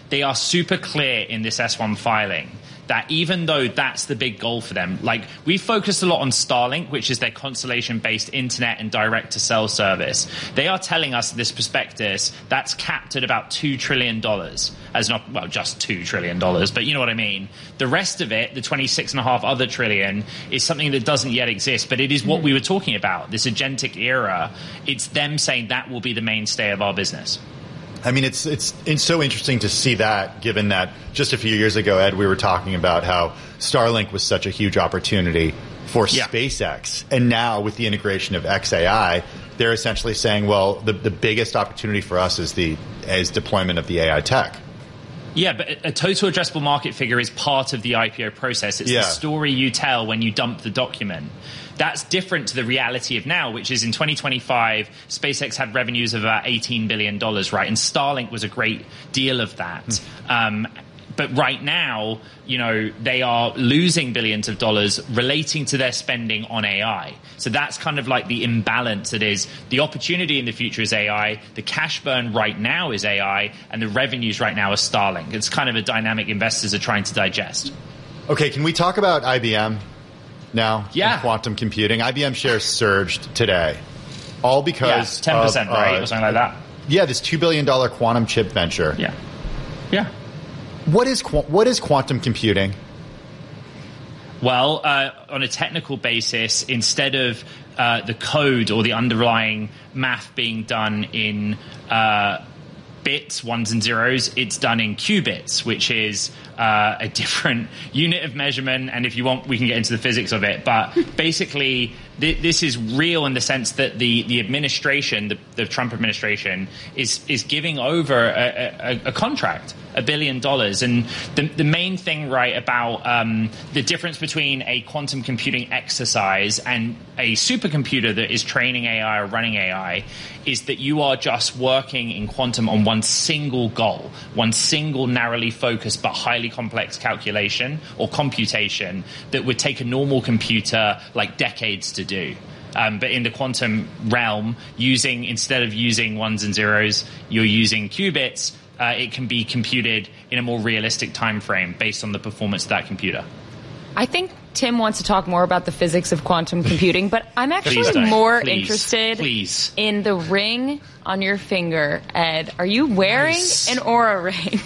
they are super clear in this S1 filing that even though that's the big goal for them, like we focused a lot on Starlink, which is their constellation-based internet and direct-to-cell service. They are telling us this prospectus that's capped at about $2 trillion, as not, well, just $2 trillion, but you know what I mean. The rest of it, the 26.5 other trillion, is something that doesn't yet exist, but it is what we were talking about, this agentic era. It's them saying that will be the mainstay of our business. I mean, it's so interesting to see that, given that just a few years ago, Ed, we were talking about how Starlink was such a huge opportunity for SpaceX. And now with the integration of XAI, they're essentially saying, well, the biggest opportunity for us is deployment of the AI tech. Yeah, but a total addressable market figure is part of the IPO process. It's the story you tell when you dump the document. That's different to the reality of now, which is in 2025, SpaceX had revenues of about $18 billion, right? And Starlink was a great deal of that. But right now, you know, they are losing billions of dollars relating to their spending on AI. So that's kind of like the imbalance. It is the opportunity in the future is AI, the cash burn right now is AI, and the revenues right now are Starlink. It's kind of a dynamic investors are trying to digest. Okay, can we talk about IBM now? Yeah. In quantum computing. IBM shares surged today. All because 10%, right? Or something like that. Yeah, this $2 billion quantum chip venture. Yeah. What is quantum computing? Well, on a technical basis, instead of the code or the underlying math being done in bits, ones and zeros, it's done in qubits, which is a different unit of measurement. And if you want, we can get into the physics of it. But basically, this is real in the sense that the administration, the Trump administration, is giving over a contract, $1 billion. And the main thing, right, about the difference between a quantum computing exercise and a supercomputer that is training AI or running AI is that you are just working in quantum on one single goal, one single narrowly focused but highly complex calculation or computation that would take a normal computer like decades to do. But in the quantum realm, instead of using ones and zeros, you're using qubits. It can be computed in a more realistic time frame based on the performance of that computer. I think Tim wants to talk more about the physics of quantum computing, but I'm actually interested in the ring on your finger, Ed. Are you wearing an Oura ring?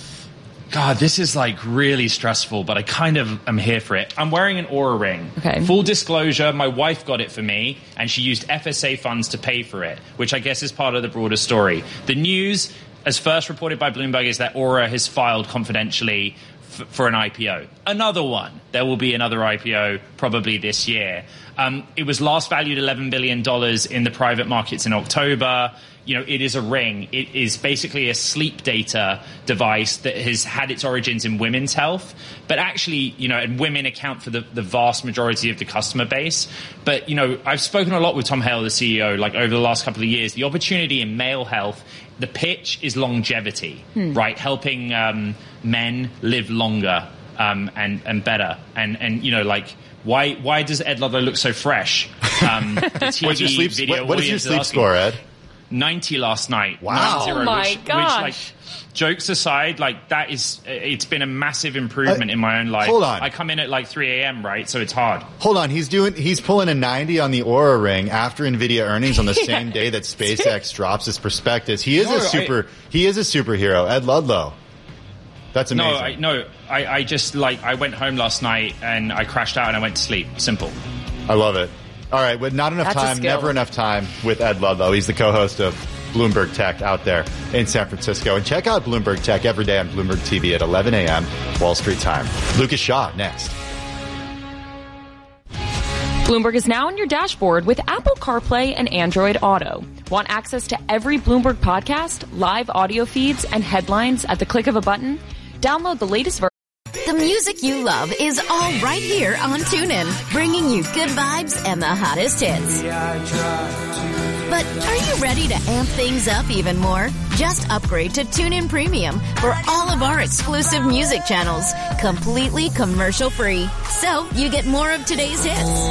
God, this is like really stressful, but I kind of am here for it. I'm wearing an Oura ring. Okay. Full disclosure, my wife got it for me, and she used FSA funds to pay for it, which I guess is part of the broader story. The news, as first reported by Bloomberg, is that Oura has filed confidentially for an IPO. Another one. There will be another IPO probably this year. It was last valued $11 billion in the private markets in October. You know, it is a ring. It is basically a sleep data device that has had its origins in women's health. But actually, you know, and women account for the vast majority of the customer base. But, you know, I've spoken a lot with Tom Hale, the CEO, like over the last couple of years. The opportunity in male health, the pitch is longevity, right? Helping men live longer and better. And you know, like, why does Ed Ludlow look so fresh? What is your sleep score, Ed? 90 last night. Wow. 90, oh my gosh. Which, like, jokes aside, like, that is, it's been a massive improvement in my own life. Hold on. I come in at like 3 a.m., right? So it's hard. Hold on. He's pulling a 90 on the Oura ring after NVIDIA earnings on the same day that SpaceX drops his prospectus. He is a superhero, Ed Ludlow. That's amazing. I just, like, I went home last night and I crashed out and I went to sleep. Simple. I love it. All right, with not enough time, never enough time with Ed Ludlow. He's the co-host of Bloomberg Tech out there in San Francisco. And check out Bloomberg Tech every day on Bloomberg TV at 11 a.m. Wall Street time. Lucas Shaw next. Bloomberg is now on your dashboard with Apple CarPlay and Android Auto. Want access to every Bloomberg podcast, live audio feeds, and headlines at the click of a button? Download the latest version. The music you love is all right here on TuneIn, bringing you good vibes and the hottest hits. But are you ready to amp things up even more? Just upgrade to TuneIn Premium for all of our exclusive music channels, completely commercial-free. So you get more of today's hits,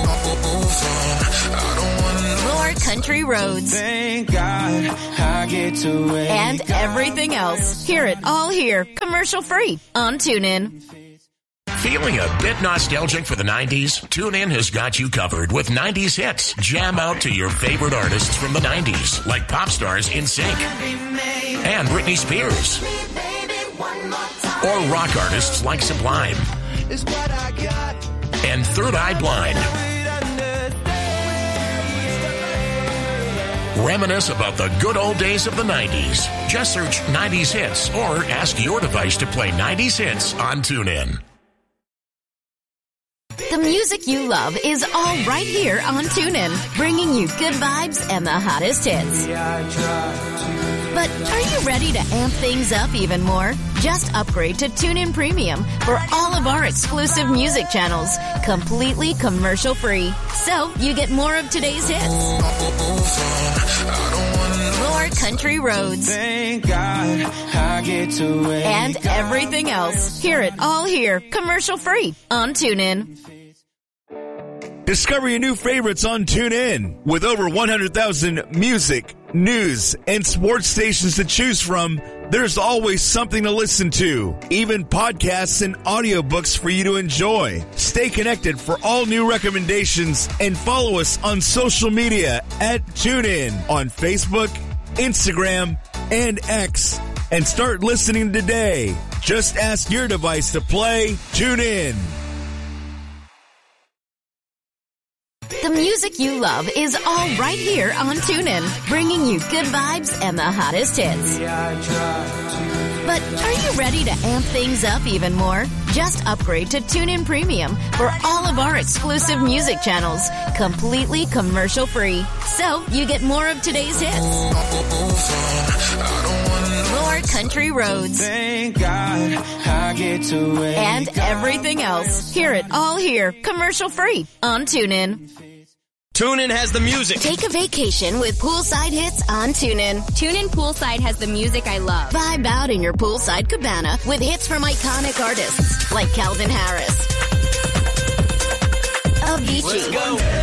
more country roads, thank God I get to wake and everything else. Hear it all here, commercial-free on TuneIn. Feeling a bit nostalgic for the 90s? TuneIn has got you covered with 90s hits. Jam out to your favorite artists from the 90s, like pop stars NSYNC and Britney Spears, or rock artists like Sublime and Third Eye Blind. Reminisce about the good old days of the 90s. Just search 90s hits or ask your device to play 90s hits on TuneIn. The music you love is all right here on TuneIn, bringing you good vibes and the hottest hits. But are you ready to amp things up even more? Just upgrade to TuneIn Premium for all of our exclusive music channels, completely commercial-free. So you get more of today's hits, more country roads, thank God I get to wake and everything else. Hear it all here, commercial-free on TuneIn. Discover your new favorites on TuneIn. With over 100,000 music, news, and sports stations to choose from, there's always something to listen to. Even podcasts and audiobooks for you to enjoy. Stay connected for all new recommendations and follow us on social media at TuneIn on Facebook, Instagram, and X. And start listening today. Just ask your device to play TuneIn. The music you love is all right here on TuneIn, bringing you good vibes and the hottest hits. But are you ready to amp things up even more? Just upgrade to TuneIn Premium for all of our exclusive music channels, completely commercial-free. So you get more of today's hits, more country roads, thank God I get to wake and everything else. Hear it all here, commercial-free on TuneIn. TuneIn has the music. Take a vacation with poolside hits on TuneIn. TuneIn Poolside has the music I love. Vibe out in your poolside cabana with hits from iconic artists like Calvin Harris, Avicii,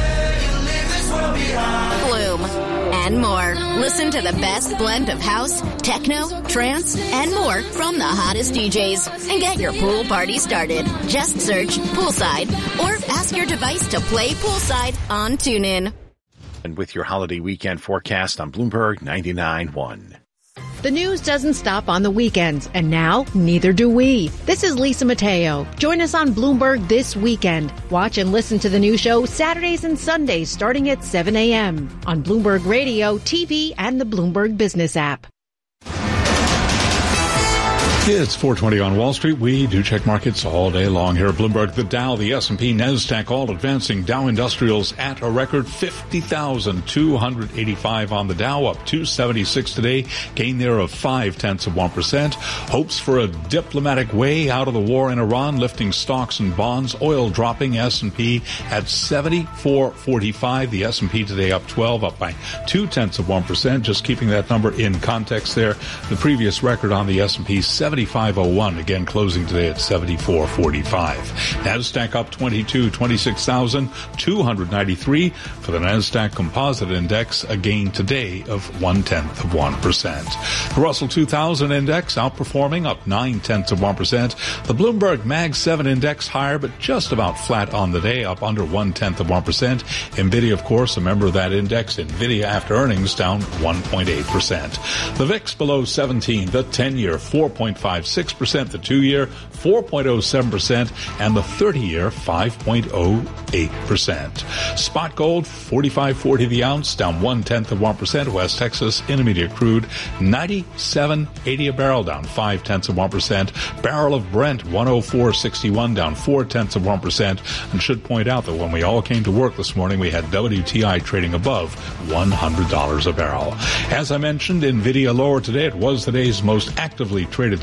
Flume, and more. Listen to the best blend of house, techno, trance, and more from the hottest DJs and get your pool party started. Just search Poolside or ask your device to play Poolside on TuneIn. And with your holiday weekend forecast on Bloomberg 99.1. The news doesn't stop on the weekends, and now neither do we. This is Lisa Mateo. Join us on Bloomberg this weekend. Watch and listen to the new show Saturdays and Sundays starting at 7 a.m. on Bloomberg Radio, TV, and the Bloomberg Business app. It's 4:20 on Wall Street. We do check markets all day long here at Bloomberg. The Dow, the S&P, NASDAQ all advancing. Dow Industrials at a record 50,285 on the Dow, up 276 today. Gain there of 0.5%. Hopes for a diplomatic way out of the war in Iran, lifting stocks and bonds. Oil dropping. S&P at 74.45. The S&P today up 12, up by 0.2%. Just keeping that number in context there. The previous record on the S&P 75.01, again closing today at 74.45. NASDAQ up 22, 26,293 for the NASDAQ Composite Index, a gain today of 0.1%. The Russell 2000 Index outperforming, up 0.9%. The Bloomberg Mag 7 Index higher, but just about flat on the day, up under 0.1%. NVIDIA, of course, a member of that index. NVIDIA after earnings down 1.8%. The VIX below 17, the 10-year 4.56%, the 2-year 4.07%, and the 30-year 5.08%. Spot gold 45.40 the ounce, down 0.1%. West Texas Intermediate crude 97.80 a barrel, down 0.5%. Barrel of Brent 104.61, down 0.4%. And should point out that when we all came to work this morning, we had WTI trading above $100 a barrel. As I mentioned, NVIDIA lower today. It was the day's most actively traded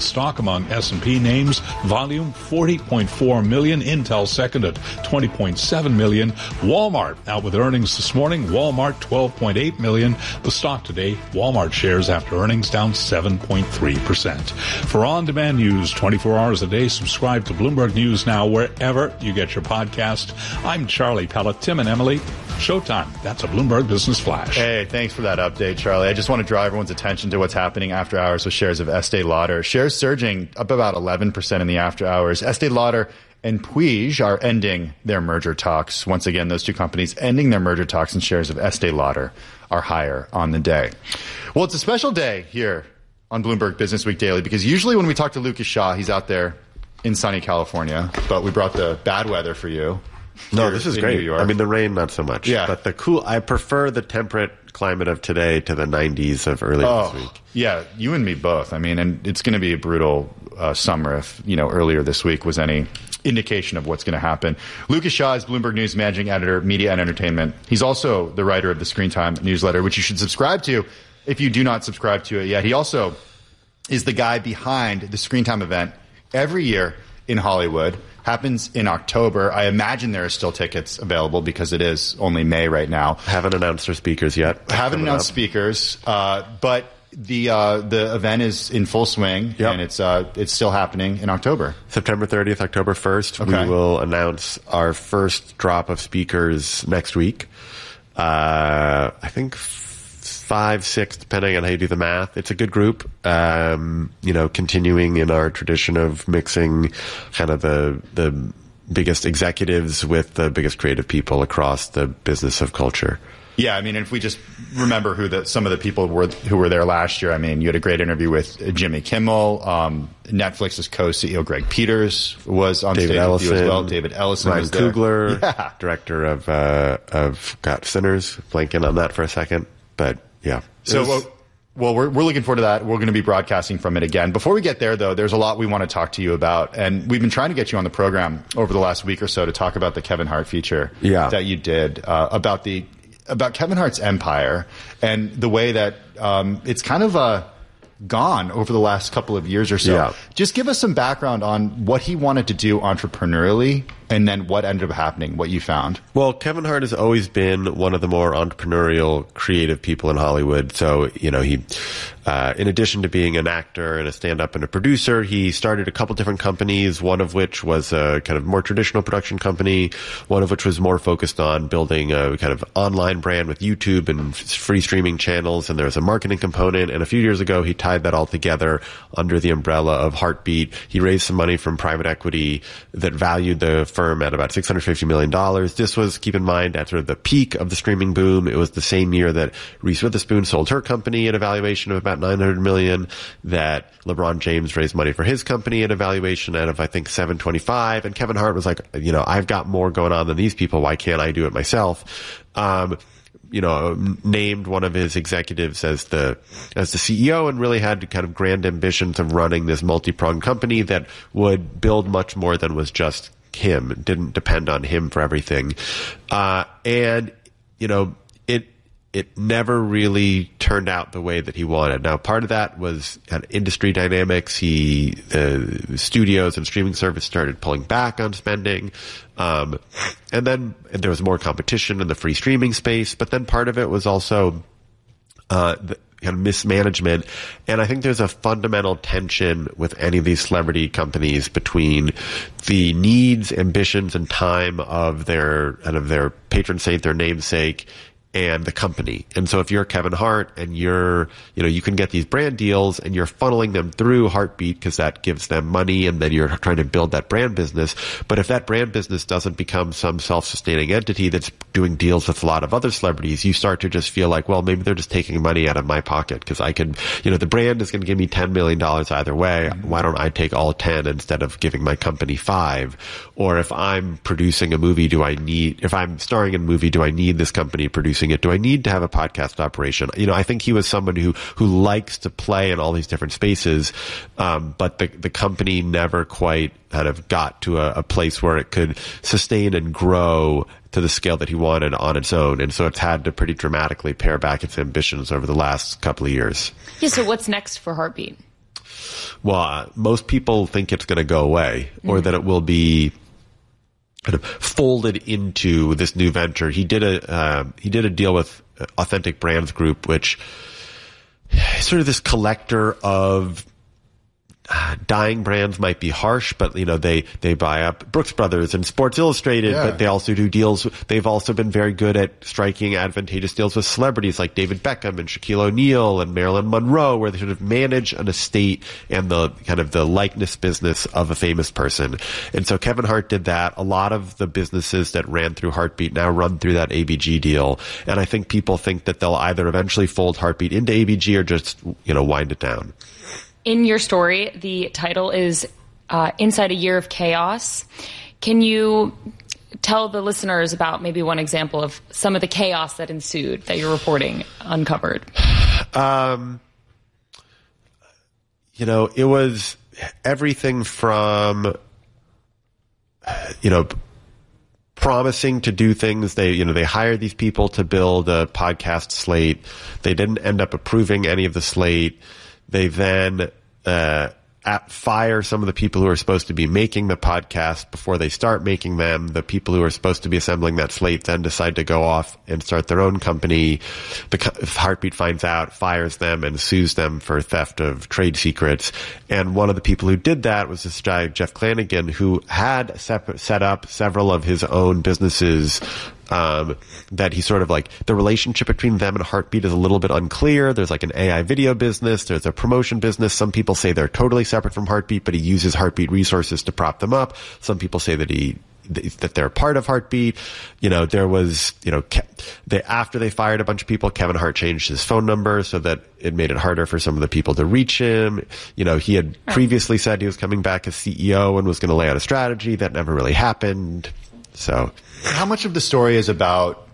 stock among S&P names. Volume 40.4 million. Intel second at 20.7 million. Walmart out with earnings this morning. Walmart 12.8 million. The stock today, Walmart shares after earnings down 7.3%. For on-demand news 24 hours a day, subscribe to Bloomberg News Now wherever you get your podcast. I'm Charlie Pella. Tim and Emily, showtime. That's a Bloomberg Business Flash. Hey, thanks for that update, Charlie. I just want to draw everyone's attention to what's happening after hours with shares of Estée Lauder. Shares surging up about 11% in the after hours. Estée Lauder and Puig are ending their merger talks. Once again, those two companies ending their merger talks, and shares of Estée Lauder are higher on the day. Well, it's a special day here on Bloomberg Business Week Daily, because usually when we talk to Lucas Shaw, he's out there in sunny California, but we brought the bad weather for you. No, this is great. I mean, the rain, not so much. Yeah. But the cool, I prefer the temperate climate of today to the 90s of earlier this week. Yeah, you and me both. I mean, and it's going to be a brutal summer if, earlier this week was any indication of what's going to happen. Lucas Shaw is Bloomberg News Managing Editor, Media and Entertainment. He's also the writer of the Screen Time newsletter, which you should subscribe to if you do not subscribe to it yet. He also is the guy behind the Screen Time event every year in Hollywood. Happens in October. I imagine there are still tickets available because it is only May right now. Haven't announced their speakers yet. Haven't announced speakers, but the event is in full swing, and it's still happening in October. September 30th, October 1st. Okay. We will announce our first drop of speakers next week. I think 5, 6, depending on how you do the math. It's a good group, continuing in our tradition of mixing kind of the biggest executives with the biggest creative people across the business of culture. Yeah, I mean, if we just remember some of the people who were there last year, I mean, you had a great interview with Jimmy Kimmel. Netflix's co-CEO Greg Peters was on stage with you as well. David Ellison Ryan was there. Coogler, director of Sinners. Blanking on that for a second, but yeah. So, we're looking forward to that. We're going to be broadcasting from it again. Before we get there, though, there's a lot we want to talk to you about. And we've been trying to get you on the program over the last week or so to talk about the Kevin Hart feature that you did about Kevin Hart's empire and the way that it's kind of gone over the last couple of years or so. Yeah. Just give us some background on what he wanted to do entrepreneurially and then what ended up happening, what you found. Well, Kevin Hart has always been one of the more entrepreneurial, creative people in Hollywood. So, he, in addition to being an actor and a stand-up and a producer, he started a couple different companies, one of which was a kind of more traditional production company, one of which was more focused on building a kind of online brand with YouTube and free streaming channels, and there was a marketing component. And a few years ago, he tied that all together under the umbrella of Heartbeat. He raised some money from private equity that valued the firm at about $650 million. This was, keep in mind, at sort of the peak of the streaming boom. It was the same year that Reese Witherspoon sold her company at a valuation of about $900 million, that LeBron James raised money for his company at a valuation out of, I think, $725. And Kevin Hart was like, I've got more going on than these people. Why can't I do it myself? Named one of his executives as the CEO, and really had kind of grand ambitions of running this multi-pronged company that would build much more than was just him. It didn't depend on him for everything. It never really turned out the way that he wanted. Now, part of that was kind of industry dynamics. The studios and streaming service started pulling back on spending. And then there was more competition in the free streaming space. But then part of it was also the kind of mismanagement. And I think there's a fundamental tension with any of these celebrity companies between the needs, ambitions, and time of their patron saint, their namesake, and the company. And so if you're Kevin Hart and you can get these brand deals and you're funneling them through Heartbeat because that gives them money, and then you're trying to build that brand business. But if that brand business doesn't become some self-sustaining entity that's doing deals with a lot of other celebrities, you start to just feel like, well, maybe they're just taking money out of my pocket because I could, the brand is going to give me $10 million either way. Why don't I take all 10 instead of giving my company 5? Or if I'm producing a movie, if I'm starring in a movie, do I need this company producing it? Do I need to have a podcast operation? I think he was someone who likes to play in all these different spaces, but the company never quite kind of got to a place where it could sustain and grow to the scale that he wanted on its own. And so it's had to pretty dramatically pare back its ambitions over the last couple of years. Yeah, so what's next for Heartbeat? most people think it's going to go away, or that it will be kind of folded into this new venture. He did a deal with Authentic Brands Group, which is sort of this collector of dying brands. Might be harsh, but they buy up Brooks Brothers and Sports Illustrated, but they also do deals. They've also been very good at striking advantageous deals with celebrities like David Beckham and Shaquille O'Neal and Marilyn Monroe, where they sort of manage an estate and the kind of the likeness business of a famous person. And so Kevin Hart did that. A lot of the businesses that ran through Heartbeat now run through that ABG deal. And I think people think that they'll either eventually fold Heartbeat into ABG or just, wind it down. In your story, the title is Inside a Year of Chaos. Can you tell the listeners about maybe one example of some of the chaos that ensued that your reporting uncovered? It was everything from, promising to do things. They hired these people to build a podcast slate. They didn't end up approving any of the slate. They then fire some of the people who are supposed to be making the podcast before they start making them. The people who are supposed to be assembling that slate then decide to go off and start their own company. Heartbeat finds out, fires them, and sues them for theft of trade secrets. And one of the people who did that was this guy, Jeff Clanagan, who had set up several of his own businesses that he sort of the relationship between them and Heartbeat is a little bit unclear. There's an AI video business. There's a promotion business. Some people say they're totally separate from Heartbeat, but he uses Heartbeat resources to prop them up. Some people say that they're part of Heartbeat. There was, after they fired a bunch of people, Kevin Hart changed his phone number so that it made it harder for some of the people to reach him. He had previously said he was coming back as CEO and was going to lay out a strategy. That never really happened. So, how much of the story is about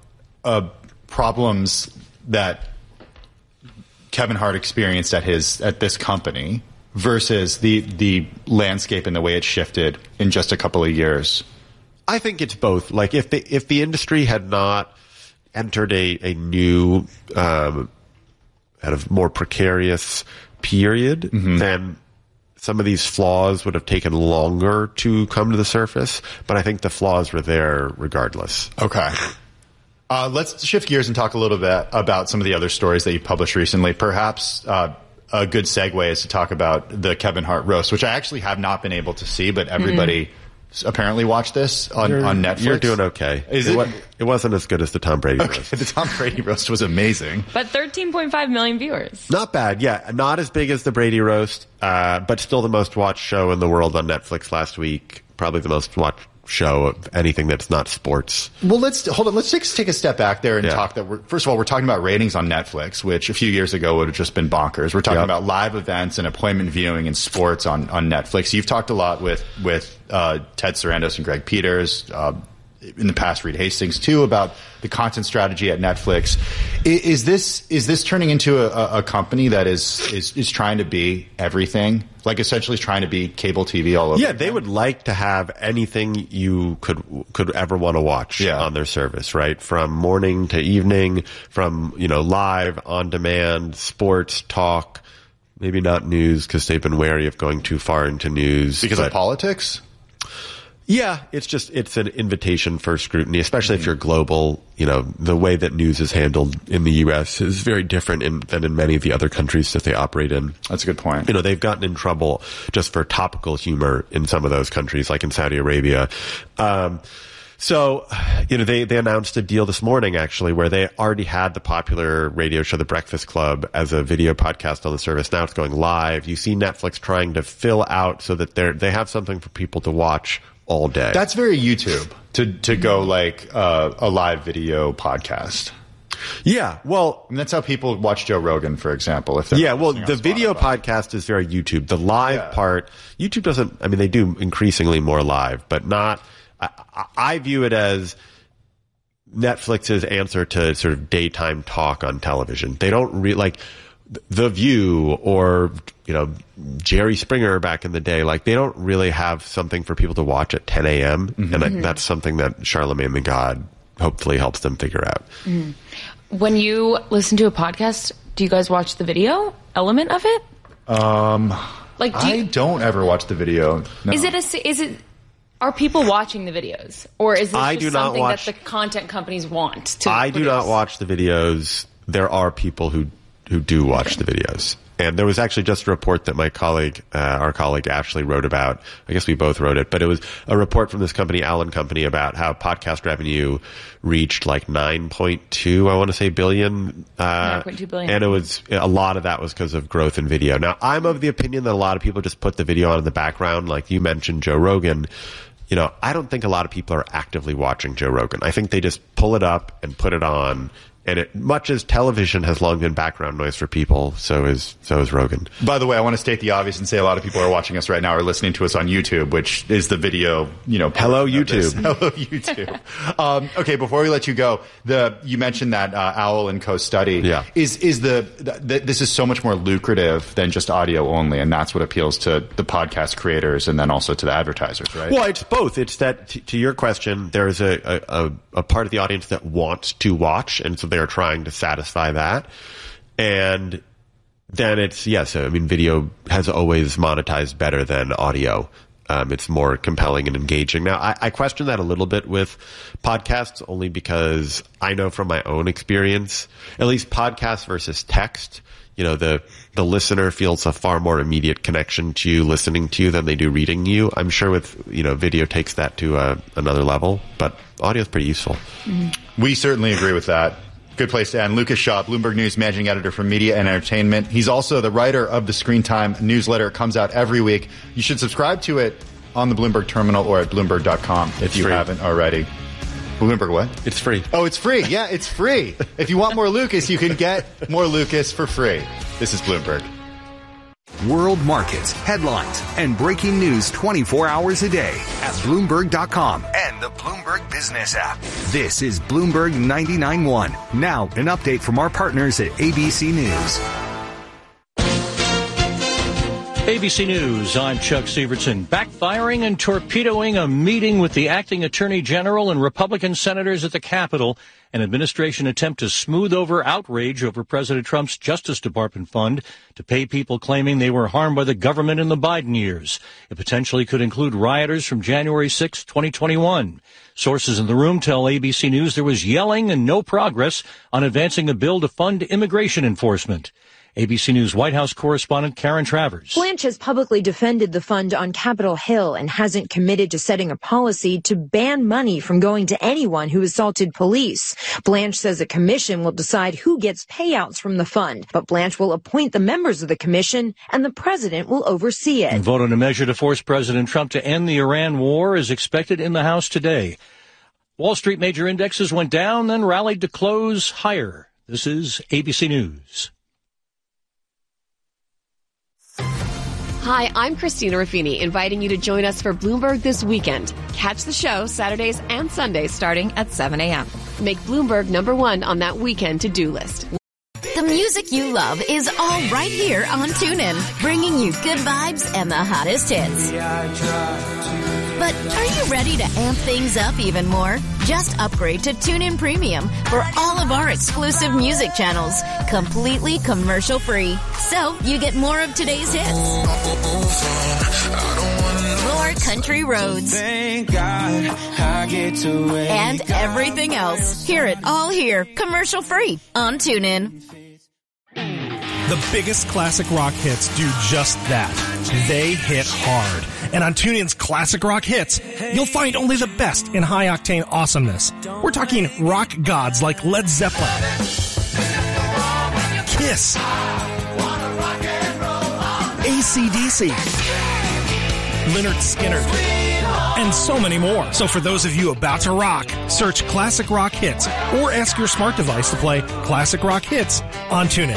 problems that Kevin Hart experienced at this company versus the landscape and the way it shifted in just a couple of years? I think it's both. If the industry had not entered a new kind of more precarious period, then some of these flaws would have taken longer to come to the surface, but I think the flaws were there regardless. Okay. Let's shift gears and talk a little bit about some of the other stories that you published recently. Perhaps a good segue is to talk about the Kevin Hart roast, which I actually have not been able to see, but everybody apparently watched this on Netflix. You're doing okay. It wasn't as good as the Tom Brady roast. The Tom Brady roast was amazing. But 13.5 million viewers. Not bad, yeah. Not as big as the Brady roast, but still the most watched show in the world on Netflix last week. Probably the most watched show of anything that's not sports. Well, let's take a step back there and talk that first of all, we're talking about ratings on Netflix, which a few years ago would have just been bonkers. We're talking about live events and appointment viewing and sports on Netflix. You've talked a lot with Ted Sarandos and Greg Peters, in the past Reed Hastings too, about the content strategy at Netflix. Is this turning into a company that is trying to be everything? Essentially trying to be cable TV all over. Yeah, they would like to have anything you could ever want to watch on their service, right? From morning to evening, from live, on demand, sports, talk, maybe not news because they've been wary of going too far into news because of politics. Yeah, it's an invitation for scrutiny, especially if you're global. The way that news is handled in the U.S. is very different than in many of the other countries that they operate in. That's a good point. They've gotten in trouble just for topical humor in some of those countries, like in Saudi Arabia. So, they announced a deal this morning, actually, where they already had the popular radio show, The Breakfast Club, as a video podcast on the service. Now it's going live. You see Netflix trying to fill out so that they have something for people to watch all day. That's very YouTube to go a live video podcast. Yeah, well, and that's how people watch Joe Rogan, for example. The video podcast is very YouTube. The live part, YouTube doesn't. I mean, they do increasingly more live, but not. I view it as Netflix's answer to sort of daytime talk on television. They don't like The View or Jerry Springer back in the day. They don't really have something for people to watch at 10 a.m. And that's something that Charlemagne the God hopefully helps them figure out. When you listen to a podcast, do you guys watch the video element of it? Like, I don't ever watch the video. No. Are people watching the videos, or is this just something that the content companies want to I do not watch the videos. There are people who do watch the videos. And there was actually just a report that our colleague Ashley wrote about. I guess we both wrote it, but it was a report from this company, Allen Company, about how podcast revenue reached like 9.2, I want to say, billion. 9.2 billion. And a lot of that was because of growth in video. Now, I'm of the opinion that a lot of people just put the video on in the background. Like you mentioned, Joe Rogan. I don't think a lot of people are actively watching Joe Rogan. I think they just pull it up and put it on. And much as television has long been background noise for people, so is Rogan. By the way, I want to state the obvious and say a lot of people are watching us right now or listening to us on YouTube, which is the video, Hello, YouTube. Hello, YouTube. Okay, before we let you go, you mentioned that Owl and Co study. Yeah. This is so much more lucrative than just audio only, and that's what appeals to the podcast creators and then also to the advertisers, right? Well, it's both. It's that, to your question, there's a part of the audience that wants to watch, and so they're trying to satisfy that. And then video has always monetized better than audio. It's more compelling and engaging. Now, I question that a little bit with podcasts, only because I know from my own experience, at least podcasts versus text, the listener feels a far more immediate connection to you listening to you than they do reading you. I'm sure with, video takes that to another level, but audio is pretty useful. Mm-hmm. We certainly agree with that. Good place to end. Lucas Shaw, Bloomberg News managing editor for media and entertainment. He's also the writer of the Screen Time newsletter. It comes out every week. You should subscribe to it on the Bloomberg terminal or at Bloomberg.com if you haven't already. Bloomberg what? It's free. Oh, it's free. Yeah, it's free. If you want more Lucas, you can get more Lucas for free. This is Bloomberg. World markets, headlines, and breaking news 24 hours a day at Bloomberg.com and the Bloomberg Business app. This is Bloomberg 99.1. Now, an update from our partners at ABC News. ABC News, I'm Chuck Severson. Backfiring and torpedoing a meeting with the acting attorney general and Republican senators at the Capitol. An administration attempt to smooth over outrage over President Trump's Justice Department fund to pay people claiming they were harmed by the government in the Biden years. It potentially could include rioters from January 6, 2021. Sources in the room tell ABC News there was yelling and no progress on advancing a bill to fund immigration enforcement. ABC News White House correspondent Karen Travers. Blanche has publicly defended the fund on Capitol Hill and hasn't committed to setting a policy to ban money from going to anyone who assaulted police. Blanche says a commission will decide who gets payouts from the fund, but Blanche will appoint the members of the commission and the president will oversee it. A vote on a measure to force President Trump to end the Iran war is expected in the House today. Wall Street major indexes went down, then rallied to close higher. This is ABC News. Hi, I'm Christina Ruffini, inviting you to join us for Bloomberg This Weekend. Catch the show Saturdays and Sundays starting at 7 a.m. Make Bloomberg #1 on that weekend to-do list. The music you love is all right here on TuneIn, bringing you good vibes and the hottest hits. But are you ready to amp things up even more? Just upgrade to TuneIn Premium for all of our exclusive music channels, completely commercial-free. So you get more of today's hits, more country roads, thank God I get to wake and everything else. Hear it all here, commercial-free on TuneIn. The biggest classic rock hits do just that. They hit hard. And on TuneIn's Classic Rock Hits, you'll find only the best in high-octane awesomeness. We're talking rock gods like Led Zeppelin, Kiss, AC/DC, Lynyrd Skynyrd, and so many more. So for those of you about to rock, search Classic Rock Hits or ask your smart device to play Classic Rock Hits on TuneIn.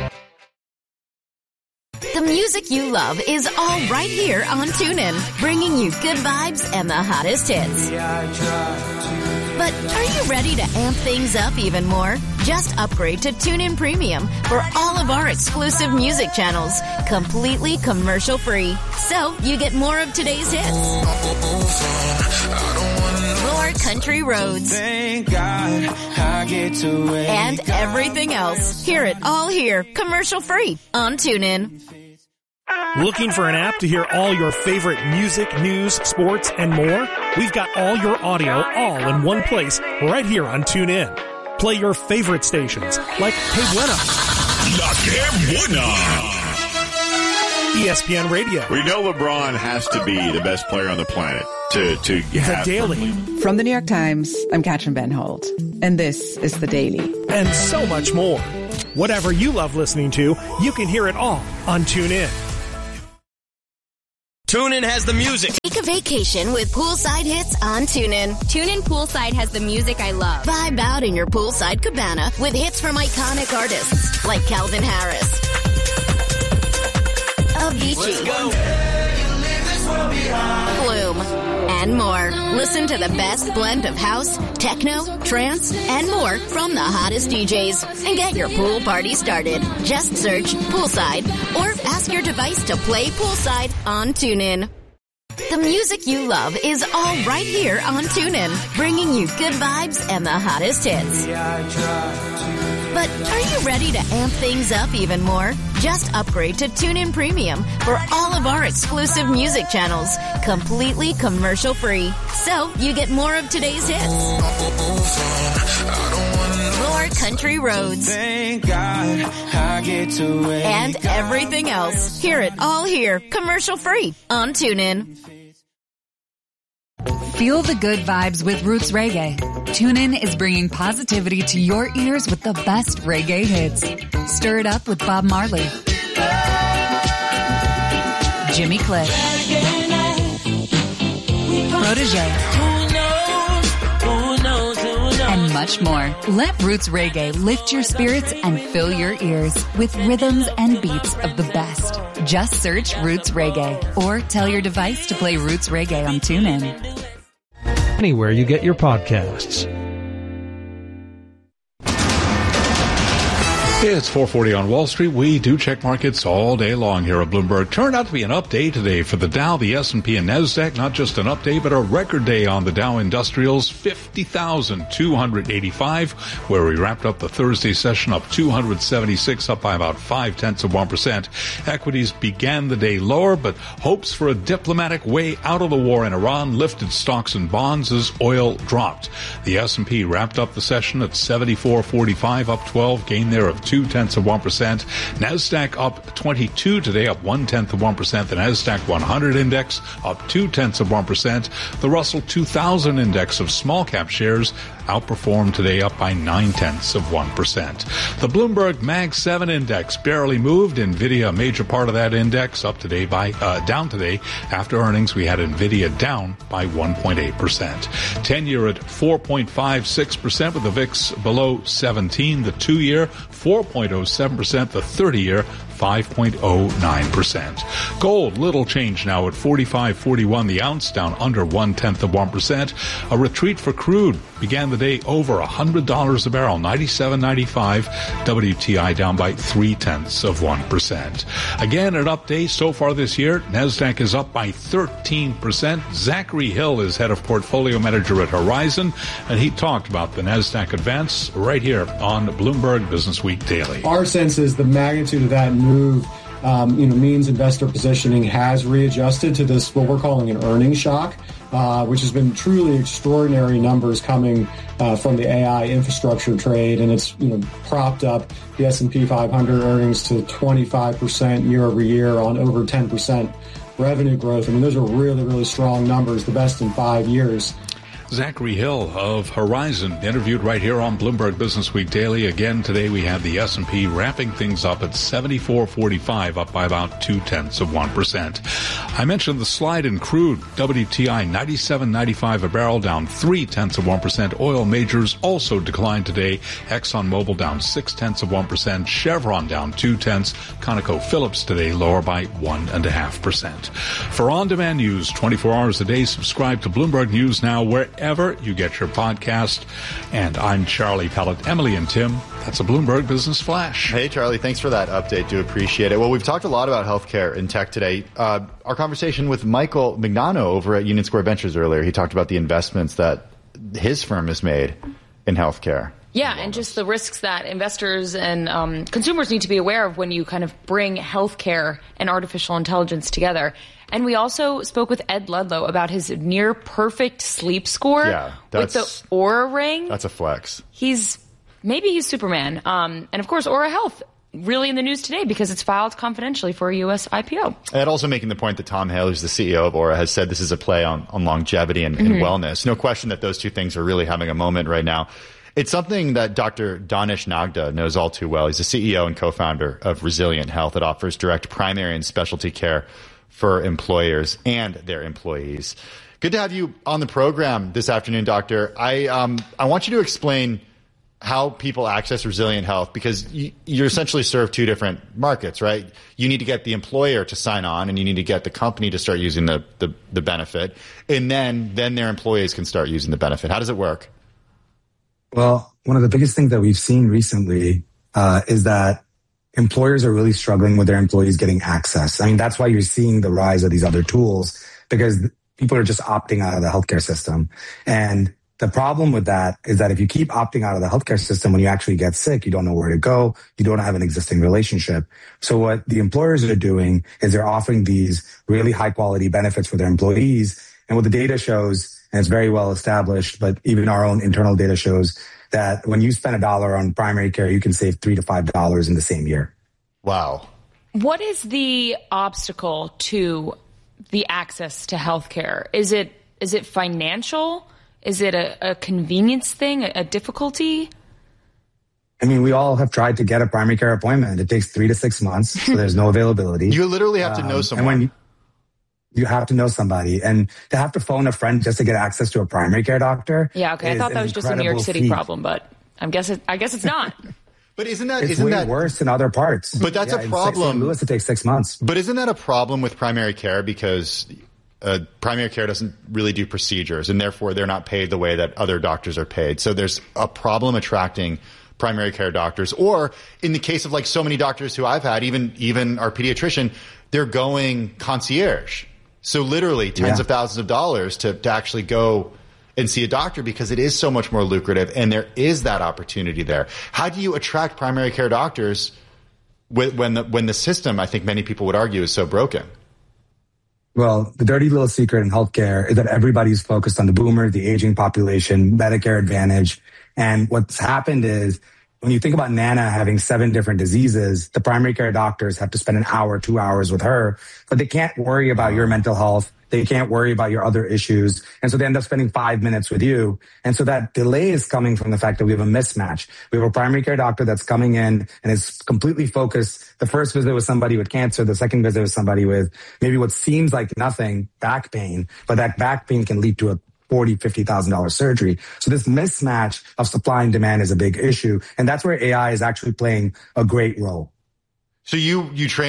The music you love is all right here on TuneIn, bringing you good vibes and the hottest hits. But are you ready to amp things up even more? Just upgrade to TuneIn Premium for all of our exclusive music channels, completely commercial-free. So you get more of today's hits, more country roads, thank God I get to wake and everything else. Hear it all here, commercial-free on TuneIn. Looking for an app to hear all your favorite music, news, sports, and more? We've got all your audio all in one place right here on TuneIn. Play your favorite stations like Que Buena, La Que Buena, ESPN Radio. We know LeBron has to be the best player on the planet to have The Daily. From the New York Times, I'm Katrin Ben Holt, and this is The Daily. And so much more. Whatever you love listening to, you can hear it all on TuneIn. TuneIn has the music. Take a vacation with Poolside Hits on TuneIn. TuneIn Poolside has the music I love. Vibe out in your poolside cabana with hits from iconic artists like Calvin Harris, Avicii, Flume, and more. Listen to the best blend of house, techno, trance, and more from the hottest DJs. And get your pool party started. Just search Poolside or ask your device to play Poolside on TuneIn. The music you love is all right here on TuneIn, bringing you good vibes and the hottest hits. But are you ready to amp things up even more? Just upgrade to TuneIn Premium for all of our exclusive music channels, completely commercial-free. So you get more of today's hits, more country roads, and everything else. Hear it all here, commercial-free on TuneIn. Feel the good vibes with Roots Reggae. TuneIn is bringing positivity to your ears with the best reggae hits. Stir it up with Bob Marley, Jimmy Cliff, Protégé, and much more. Let Roots Reggae lift your spirits and fill your ears with rhythms and beats of the best. Just search Roots Reggae or tell your device to play Roots Reggae on TuneIn. Anywhere you get your podcasts. It's 4:40 on Wall Street. We do check markets all day long here at Bloomberg. Turned out to be an up day today for the Dow, the S&P, and NASDAQ. Not just an up day, but a record day on the Dow Industrials, 50,285, where we wrapped up the Thursday session up 276, up by about 0.5%. Equities began the day lower, but hopes for a diplomatic way out of the war in Iran lifted stocks and bonds as oil dropped. The S&P wrapped up the session at 74.45, up 12, gain there of 0.2%. NASDAQ up 22 today, up 0.1%. The NASDAQ 100 index up 0.2%. The Russell 2000 index of small cap shares outperformed today, up by 0.9%. The Bloomberg Mag 7 index barely moved. Nvidia, a major part of that index, up today by down today. After earnings, we had Nvidia down by 1.8%. 10-year at 4.56%, with the VIX below 17. The 2-year 4.07%. The 30-year 5.09%. Gold, little change now at $45.41 the ounce, down under 0.1%. A retreat for crude began the day over $100 a barrel, $97.95. WTI down by 0.3%. Again, an up day so far this year. NASDAQ is up by 13%. Zachary Hill is head of portfolio manager at Horizon, and he talked about the NASDAQ advance right here on Bloomberg Business Week Daily. Our sense is the magnitude of that move means investor positioning has readjusted to this, what we're calling an earnings shock, which has been truly extraordinary numbers coming from the AI infrastructure trade, and it's propped up the S&P 500 earnings to 25% year over year on over 10% revenue growth. I mean, those are really, really strong numbers, the best in 5 years. Zachary Hill of Horizon, interviewed right here on Bloomberg Business Week Daily. Again, today we had the S&P wrapping things up at 74.45, up by about 0.2%. I mentioned the slide in crude. WTI 97.95 a barrel, down 0.3%. Oil majors also declined today. ExxonMobil down 0.6%. Chevron down 0.2. ConocoPhillips today lower by 1.5%. For on-demand news 24 hours a day, subscribe to Bloomberg News Now wherever you get your podcast. And I'm Charlie Pellet. Emily and Tim, that's a Bloomberg Business Flash. Hey, Charlie, thanks for that update. Do appreciate it. Well, we've talked a lot about healthcare and tech today. Our conversation with Michael Mignano over at Union Square Ventures earlier, he talked about the investments that his firm has made in healthcare. Yeah, and just the risks that investors and consumers need to be aware of when you kind of bring healthcare and artificial intelligence together. And we also spoke with Ed Ludlow about his near perfect sleep score with the Oura Ring. That's a flex. Maybe he's Superman. And of course, Oura Health, really in the news today because it's filed confidentially for a U.S. IPO. And also making the point that Tom Hale, who's the CEO of Oura, has said this is a play on longevity and wellness. No question that those two things are really having a moment right now. It's something that Dr. Danish Nagda knows all too well. He's the CEO and co-founder of Resilient Health that offers direct primary and specialty care for employers and their employees. Good to have you on the program this afternoon, Doctor. I want you to explain how people access Resilient Health, because you essentially serve two different markets, right? You need to get the employer to sign on, and you need to get the company to start using the benefit, and then their employees can start using the benefit. How does it work? Well, one of the biggest things that we've seen recently is that employers are really struggling with their employees getting access. I mean, that's why you're seeing the rise of these other tools, because people are just opting out of the healthcare system. And the problem with that is that if you keep opting out of the healthcare system, when you actually get sick, you don't know where to go. You don't have an existing relationship. So what the employers are doing is they're offering these really high quality benefits for their employees. And what the data shows, and it's very well established, but even our own internal data shows that when you spend $1 on primary care, you can save $3 to $5 in the same year. Wow. What is the obstacle to the access to healthcare? Is it financial? Is it a convenience thing, a difficulty? I mean, we all have tried to get a primary care appointment. It takes 3 to 6 months, so there's no availability. You literally have to know someone. You have to know somebody, and to have to phone a friend just to get access to a primary care doctor. Yeah, okay. I thought that was just a New York City problem, but I guess it's not. But isn't that worse in other parts? But that's a problem. In St. Louis, it takes 6 months. But isn't that a problem with primary care, because primary care doesn't really do procedures, and therefore they're not paid the way that other doctors are paid. So there's a problem attracting primary care doctors. Or in the case of like so many doctors who I've had, even our pediatrician, they're going concierge. So literally tens of thousands of dollars to actually go and see a doctor, because it is so much more lucrative and there is that opportunity there. How do you attract primary care doctors when the system, I think many people would argue, is so broken? Well, the dirty little secret in healthcare is that everybody's focused on the boomer, the aging population, Medicare Advantage. And what's happened is, when you think about Nana having 7 different diseases, the primary care doctors have to spend an hour, 2 hours with her, but they can't worry about your mental health. They can't worry about your other issues. And so they end up spending 5 minutes with you. And so that delay is coming from the fact that we have a mismatch. We have a primary care doctor that's coming in and is completely focused. The first visit was somebody with cancer. The second visit was somebody with maybe what seems like nothing, back pain, but that back pain can lead to a $40,000, $50,000 surgery. So this mismatch of supply and demand is a big issue. And that's where AI is actually playing a great role. So you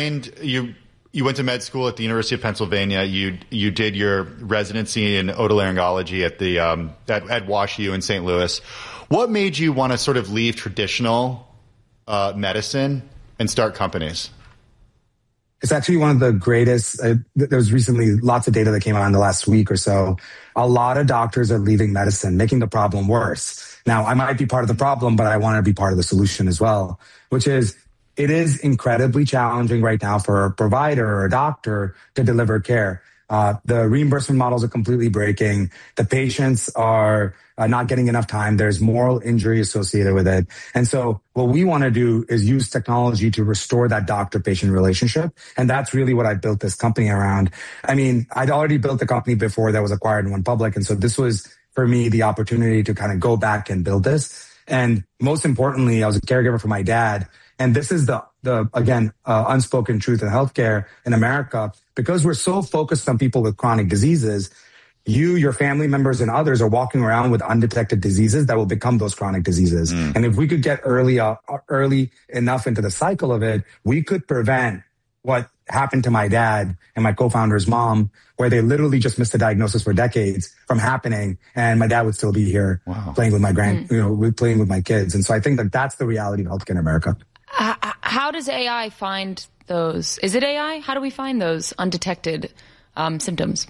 went to med school at the University of Pennsylvania. You did your residency in otolaryngology at the at WashU in St. Louis. What made you want to sort of leave traditional medicine and start companies? It's actually one of the greatest. There was recently lots of data that came out in the last week or so. A lot of doctors are leaving medicine, making the problem worse. Now, I might be part of the problem, but I want to be part of the solution as well, which is it is incredibly challenging right now for a provider or a doctor to deliver care. The reimbursement models are completely breaking. The patients are not getting enough time. There's moral injury associated with it. And so what we want to do is use technology to restore that doctor-patient relationship. And that's really what I built this company around. I mean, I'd already built a company before that was acquired and went public. And so this was, for me, the opportunity to kind of go back and build this. And most importantly, I was a caregiver for my dad. And this is the unspoken truth in healthcare in America. Because we're so focused on people with chronic diseases, you, your family members, and others are walking around with undetected diseases that will become those chronic diseases. And if we could get early enough into the cycle of it, we could prevent what happened to my dad and my co-founder's mom, where they literally just missed a diagnosis for decades from happening. And my dad would still be here playing with my playing with my kids. And so I think that that's the reality of healthcare in America. How does AI find those? Is it AI? How do we find those undetected symptoms?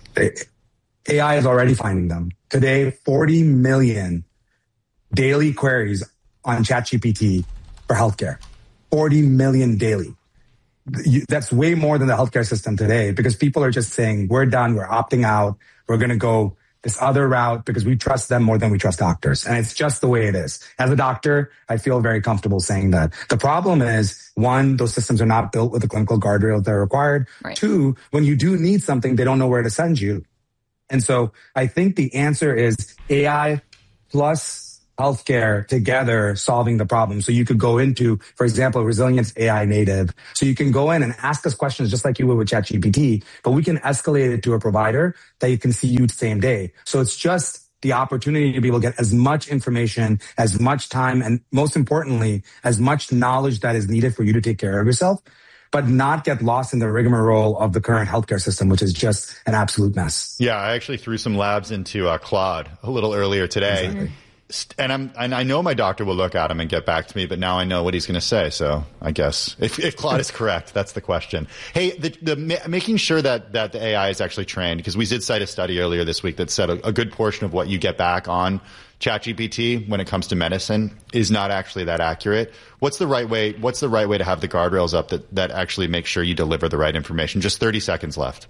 AI is already finding them. Today, 40 million daily queries on ChatGPT for healthcare. 40 million daily. That's way more than the healthcare system today, because people are just saying, we're done, we're opting out, we're going to go this other route because we trust them more than we trust doctors. And it's just the way it is. As a doctor, I feel very comfortable saying that. The problem is, one, those systems are not built with the clinical guardrails that are required. Right. Two, when you do need something, they don't know where to send you. And so I think the answer is AI plus healthcare together solving the problem. So you could go into, for example, Resilience AI native. So you can go in and ask us questions just like you would with ChatGPT, but we can escalate it to a provider that you can see you the same day. So it's just the opportunity to be able to get as much information, as much time, and most importantly, as much knowledge that is needed for you to take care of yourself, but not get lost in the rigmarole of the current healthcare system, which is just an absolute mess. Yeah, I actually threw some labs into Claude a little earlier today. Exactly. And I know my doctor will look at him and get back to me, but now I know what he's going to say. So I guess if Claude is correct, that's the question. Hey, making sure that the AI is actually trained, because we did cite a study earlier this week that said a good portion of what you get back on ChatGPT when it comes to medicine is not actually that accurate. What's the right way to have the guardrails up that actually make sure you deliver the right information? Just 30 seconds left.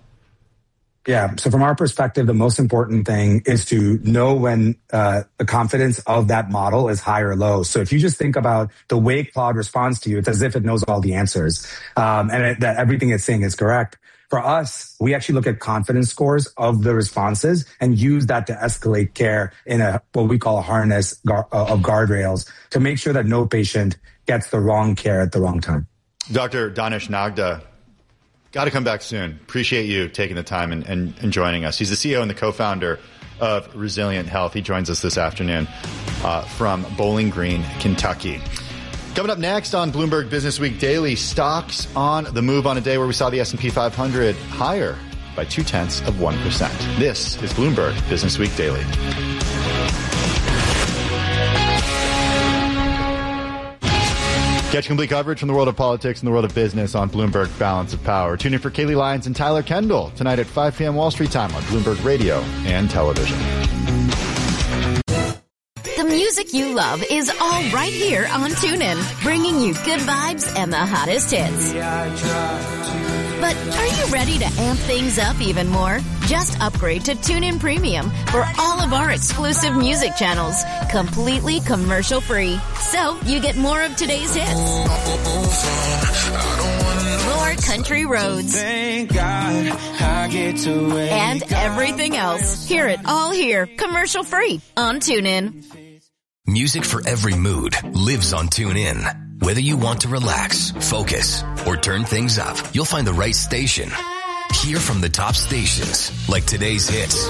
Yeah. So from our perspective, the most important thing is to know when the confidence of that model is high or low. So if you just think about the way Claude responds to you, it's as if it knows all the answers, that everything it's saying is correct. For us, we actually look at confidence scores of the responses and use that to escalate care in what we call a harness of guardrails to make sure that no patient gets the wrong care at the wrong time. Dr. Danish Nagda, got to come back soon. Appreciate you taking the time and joining us. He's the CEO and the co-founder of Resilient Health. He joins us this afternoon from Bowling Green, Kentucky. Coming up next on Bloomberg Business Week Daily, stocks on the move on a day where we saw the S&P 500 higher by 0.2%. This is Bloomberg Business Week Daily. Catch complete coverage from the world of politics and the world of business on Bloomberg Balance of Power. Tune in for Kaylee Lyons and Tyler Kendall tonight at 5 p.m. Wall Street time on Bloomberg Radio and television. The music you love is all right here on TuneIn, bringing you good vibes and the hottest hits. But are you ready to amp things up even more? Just upgrade to TuneIn Premium for all of our exclusive music channels, completely commercial-free. So you get more of today's hits, more country roads, thank God I get to wake and everything else. Hear it all here, commercial-free on TuneIn. Music for every mood lives on TuneIn. Whether you want to relax, focus, or turn things up, you'll find the right station. Hear from the top stations, like today's hits,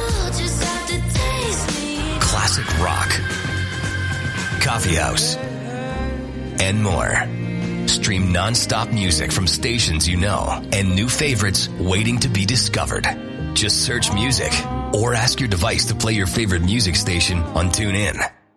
classic rock, coffee house, and more. Stream non-stop music from stations you know and new favorites waiting to be discovered. Just search music or ask your device to play your favorite music station on TuneIn.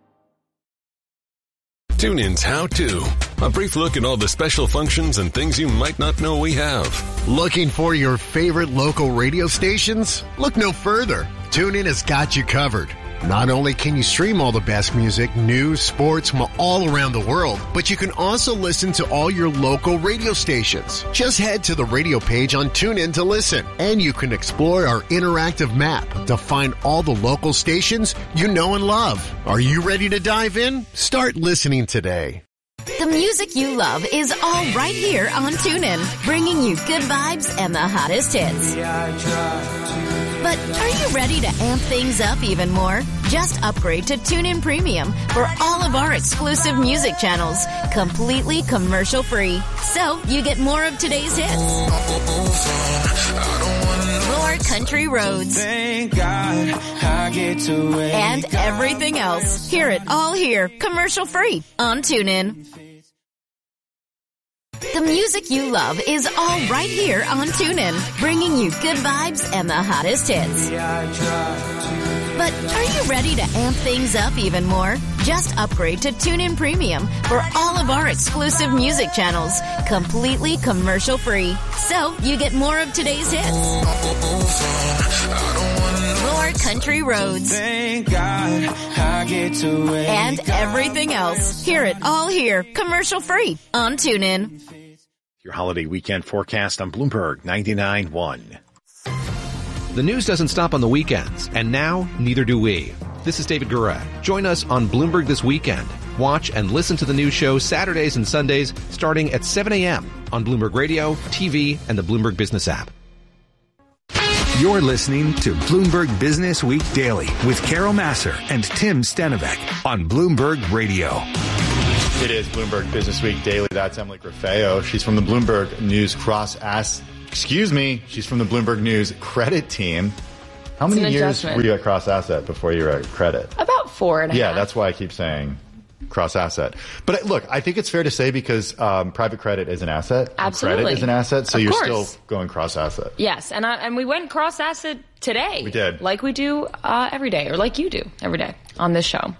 TuneIn's How To. A brief look at all the special functions and things you might not know we have. Looking for your favorite local radio stations? Look no further. TuneIn has got you covered. Not only can you stream all the best music, news, sports from all around the world, but you can also listen to all your local radio stations. Just head to the radio page on TuneIn to listen, and you can explore our interactive map to find all the local stations you know and love. Are you ready to dive in? Start listening today. The music you love is all right here on TuneIn, bringing you good vibes and the hottest hits. But are you ready to amp things up even more? Just upgrade to TuneIn Premium for all of our exclusive music channels, completely commercial-free. So you get more of today's hits, more country roads, thank God I get to wake and everything else. Hear it all here, commercial-free on TuneIn. The music you love is all right here on TuneIn, bringing you good vibes and the hottest hits. But are you ready to amp things up even more? Just upgrade to TuneIn Premium for all of our exclusive music channels, completely commercial-free. So you get more of today's hits, more country country roads. Thank God I get to wake And everything else. Hear it all here, commercial free on TuneIn. Your holiday weekend forecast on Bloomberg 99.1. The news doesn't stop on the weekends, and now neither do we. This is David Gura. Join us on Bloomberg This Weekend. Watch and listen to the news show Saturdays and Sundays starting at 7 a.m. on Bloomberg Radio, TV, and the Bloomberg Business app. You're listening to Bloomberg Business Week Daily with Carol Massar and Tim Stenovec on Bloomberg Radio. It is Bloomberg Business Week Daily. That's Emily Grafeo. She's from the Bloomberg News she's from the Bloomberg News credit team. How many years were you at Cross Asset before you were at credit? About 4.5. Yeah, that's why I keep saying Cross Asset. But look, I think it's fair to say because private credit is an asset. Absolutely. Credit is an asset, so you're still going Cross Asset. Yes, and we went Cross Asset today. We did. Like we do every day, or like you do every day on this show.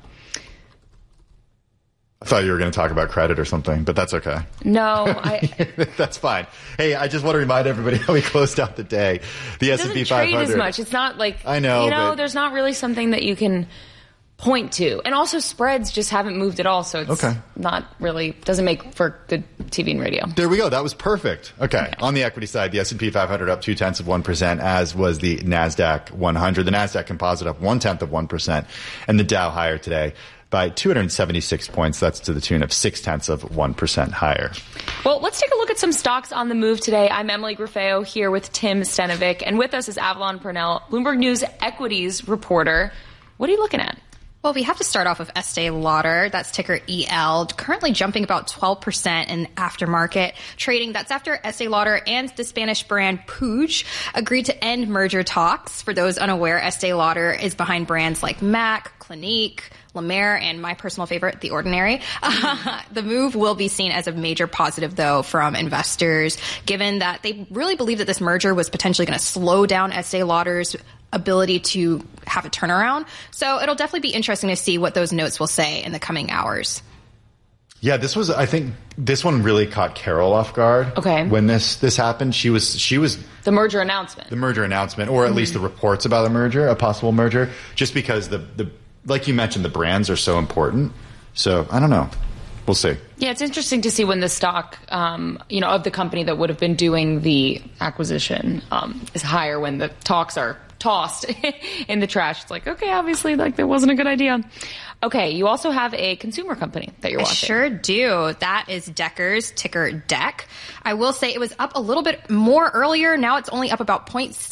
I thought you were going to talk about credit or something, but that's okay. No, that's fine. Hey, I just want to remind everybody how we closed out the day. The S&P 500 doesn't trade as much. It's not like I know, but there's not really something that you can point to, and also spreads just haven't moved at all. So it's not really doesn't make for good TV and radio. There we go. That was perfect. Okay. On the equity side, the S&P 500 up 0.2%, as was the NASDAQ 100. The NASDAQ Composite up 0.1%, and the Dow higher today by 276 points. That's to the tune of 0.6% higher. Well, let's take a look at some stocks on the move today. I'm Emily Grafeo here with Tim Stenovec, and with us is Avalon Purnell, Bloomberg News equities reporter. What are you looking at? Well, we have to start off with Estee Lauder. That's ticker EL, currently jumping about 12% in aftermarket trading. That's after Estee Lauder and the Spanish brand Puig agreed to end merger talks. For those unaware, Estee Lauder is behind brands like MAC, Clinique, La Mer, and my personal favorite, The Ordinary. The move will be seen as a major positive, though, from investors, given that they really believe that this merger was potentially going to slow down Estee Lauder's ability to have a turnaround. So it'll definitely be interesting to see what those notes will say in the coming hours. Yeah, I think this one really caught Carol off guard. Okay. When this happened, she was the merger announcement. Or at least the reports about a possible merger, just because the like you mentioned, the brands are so important. So I don't know. We'll see. Yeah, it's interesting to see when the stock, of the company that would have been doing the acquisition is higher when the talks are tossed in the trash. It's like, okay, obviously, that wasn't a good idea. Okay, you also have a consumer company that you're watching. I sure do. That is Deckers, ticker DEC. I will say it was up a little bit more earlier. Now it's only up about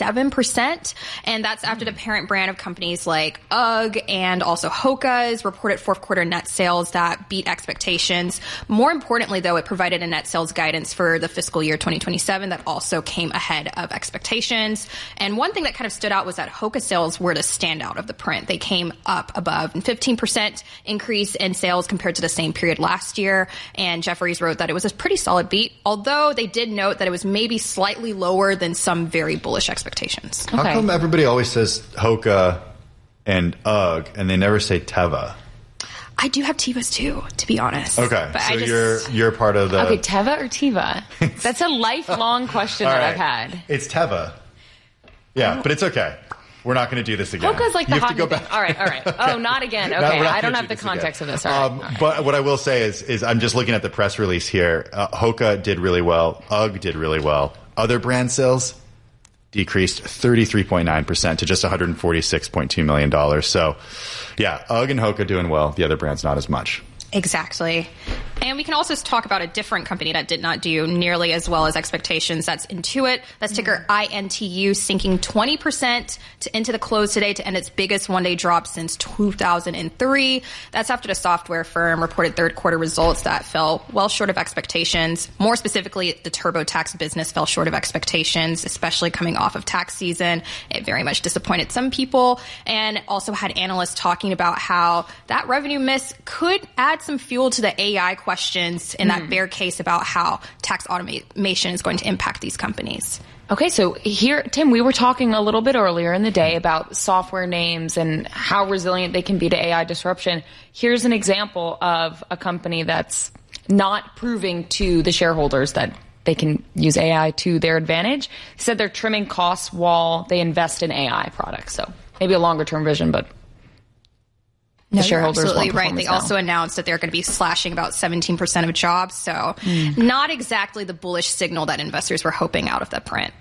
0.7%. And that's after the parent brand of companies like UGG and also Hoka's reported fourth quarter net sales that beat expectations. More importantly, though, it provided a net sales guidance for the fiscal year 2027 that also came ahead of expectations. And one thing that kind of stood out was that Hoka sales were the standout of the print. They came up above 15% increase in sales compared to the same period last year. And Jefferies wrote that it was a pretty solid beat, although they did note that it was maybe slightly lower than some very bullish expectations. How come everybody always says Hoka and UGG and they never say Teva? I do have Tevas too, to be honest. Okay, but so you're part of the... Okay, Teva or Teva? That's a lifelong question that I've had. It's Teva. Yeah, but it's okay. We're not going to do this again. Hoka's like the hot go back. All right. Okay. Oh, not again. Okay, I don't have the context of this. All right. But what I will say is I'm just looking at the press release here. Hoka did really well. UGG did really well. Other brand sales decreased 33.9% to just $146.2 million. So, yeah, UGG and Hoka doing well. The other brands not as much. Exactly. And we can also talk about a different company that did not do nearly as well as expectations. That's Intuit. That's ticker INTU, sinking 20% into the close today to end its biggest one-day drop since 2003. That's after the software firm reported third quarter results that fell well short of expectations. More specifically, the TurboTax business fell short of expectations, especially coming off of tax season. It very much disappointed some people, and also had analysts talking about how that revenue miss could add some fuel to the AI questions in that bear case about how tax automation is going to impact these companies. Okay, so here, Tim, we were talking a little bit earlier in the day about software names and how resilient they can be to AI disruption. Here's an example of a company that's not proving to the shareholders that they can use AI to their advantage. They said they're trimming costs while they invest in AI products. So maybe a longer term vision, but the shareholders absolutely want right. They now. also announced that they're going to be slashing about 17% of jobs. So not exactly the bullish signal that investors were hoping out of that print.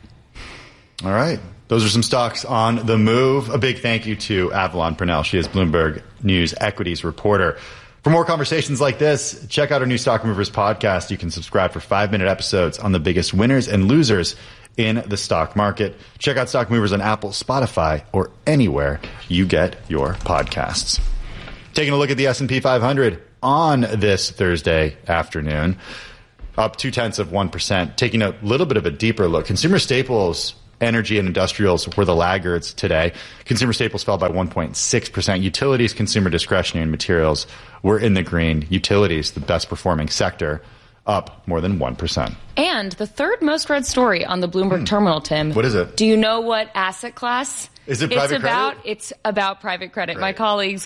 All right. Those are some stocks on the move. A big thank you to Avalon Purnell. She is Bloomberg News equities reporter. For more conversations like this, check out our new Stock Movers podcast. You can subscribe for 5-minute episodes on the biggest winners and losers in the stock market. Check out Stock Movers on Apple, Spotify, or anywhere you get your podcasts. Taking a look at the S&P 500 on this Thursday afternoon, up 0.2%. Taking a little bit of a deeper look. Consumer staples, energy, and industrials were the laggards today. Consumer staples fell by 1.6%. Utilities, consumer discretionary, and materials were in the green. Utilities, the best performing sector, up more than 1%. And the third most read story on the Bloomberg terminal, Tim. What is it? Do you know what asset class? Is it private credit? It's about private credit. Right. My colleagues,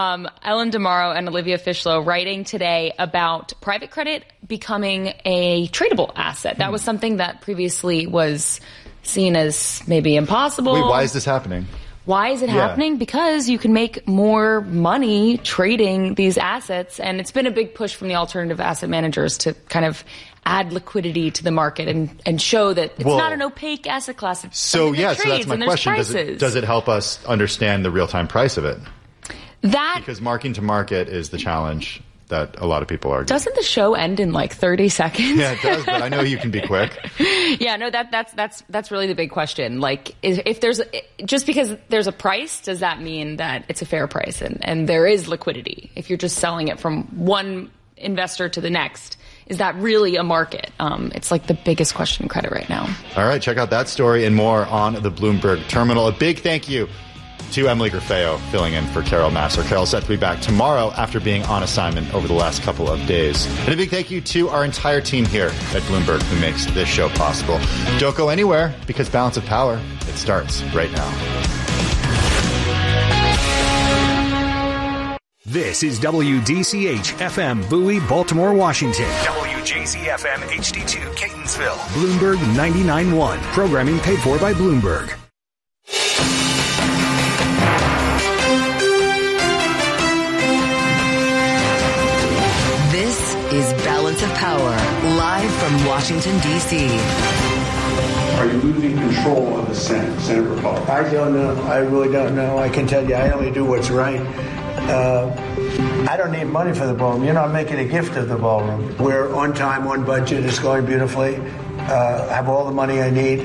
Ellen DeMauro and Olivia Fishlow, writing today about private credit becoming a tradable asset. That was something that previously was seen as maybe impossible. Wait, why is this happening? Why is it happening? Because you can make more money trading these assets, and it's been a big push from the alternative asset managers to kind of add liquidity to the market and show that it's not an opaque asset class. It's so that's my question. Does it help us understand the real-time price of it? Because marking to market is the challenge that a lot of people argue. Doesn't the show end in like 30 seconds? Yeah, it does, but I know you can be quick. Yeah, no, that's really the big question. Like, if there's just because there's a price, does that mean that it's a fair price and there is liquidity? If you're just selling it from one investor to the next, is that really a market? It's like the biggest question in credit right now. All right, check out that story and more on the Bloomberg Terminal. A big thank you to Emily Grafeo filling in for Carol Massar. Carol's set to be back tomorrow after being on assignment over the last couple of days. And a big thank you to our entire team here at Bloomberg who makes this show possible. Don't go anywhere because Balance of Power, it starts right now. This is WDCH FM Bowie, Baltimore, Washington. WJZ FM HD2 Catonsville. Bloomberg 99.1. Programming paid for by Bloomberg. This is Balance of Power, live from Washington, D.C. Are you losing control of the Senate Republicans? I don't know. I really don't know. I can tell you, I only do what's right. I don't need money for the ballroom. You're not making a gift of the ballroom. We're on time, on budget. It's going beautifully. Have all the money I need.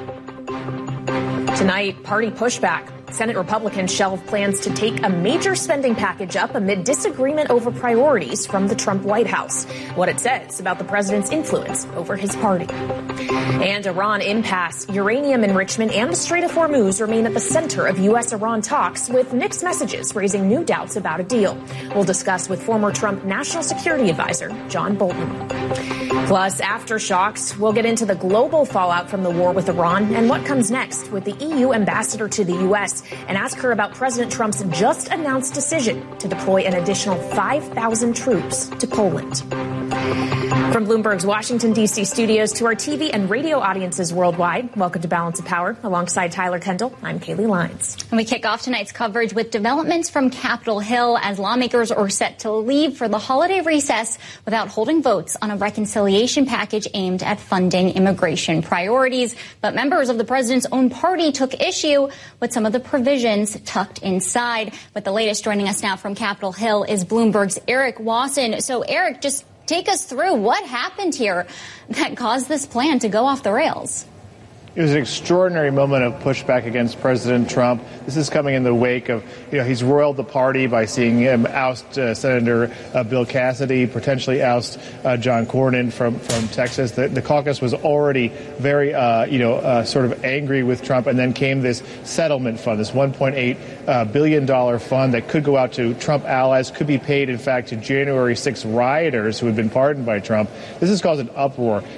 Tonight, party pushback. Senate Republicans shelve plans to take a major spending package up amid disagreement over priorities from the Trump White House. What it says about the president's influence over his party. And Iran impasse, uranium enrichment, and the Strait of Hormuz remain at the center of U.S.-Iran talks, with mixed messages raising new doubts about a deal. We'll discuss with former Trump National Security Advisor John Bolton. Plus, aftershocks, we'll get into the global fallout from the war with Iran and what comes next with the EU ambassador to the U.S. and ask her about President Trump's just announced decision to deploy an additional 5,000 troops to Poland. From Bloomberg's Washington, D.C. studios to our TV and radio audiences worldwide, welcome to Balance of Power. Alongside Tyler Kendall, I'm Kaylee Lyons. And we kick off tonight's coverage with developments from Capitol Hill as lawmakers are set to leave for the holiday recess without holding votes on a reconciliation package aimed at funding immigration priorities. But members of the president's own party took issue with some of the provisions tucked inside. But the latest joining us now from Capitol Hill is Bloomberg's Eric Wasson. So, Eric, just take us through what happened here that caused this plan to go off the rails. It was an extraordinary moment of pushback against President Trump. This is coming in the wake of, he's roiled the party by seeing him oust Senator Bill Cassidy, potentially oust John Cornyn from Texas. The caucus was already very, sort of angry with Trump. And then came this settlement fund, this $1.8 billion fund that could go out to Trump allies, could be paid, in fact, to January 6 rioters who had been pardoned by Trump. This has caused an uproar. Look,